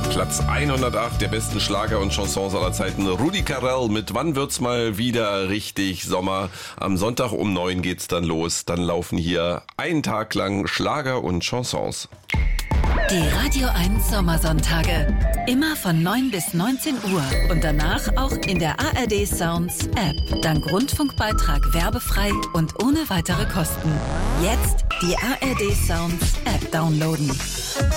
Platz 108 der besten Schlager und Chansons aller Zeiten. Rudi Carrell mit Wann wird's mal wieder richtig Sommer? Am Sonntag um 9 geht's dann los. Dann laufen hier einen Tag lang Schlager und Chansons. Die Radio 1 Sommersonntage. Immer von 9 bis 19 Uhr und danach auch in der ARD Sounds App. Dank Rundfunkbeitrag werbefrei und ohne weitere Kosten. Jetzt die ARD Sounds App downloaden.